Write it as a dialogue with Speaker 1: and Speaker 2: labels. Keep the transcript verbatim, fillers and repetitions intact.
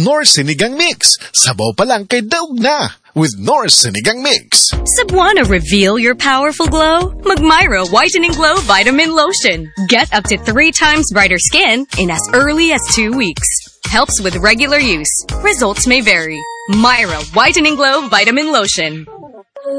Speaker 1: Knorr Sinigang Mix. Sabaw pa lang kay daog na with Knorr Sinigang Mix.
Speaker 2: Cebuana, reveal your powerful glow? Magmyra Whitening Glow Vitamin Lotion. Get up to three times brighter skin in as early as two weeks. Helps with regular use. Results may vary. Myra Whitening Glow Vitamin Lotion.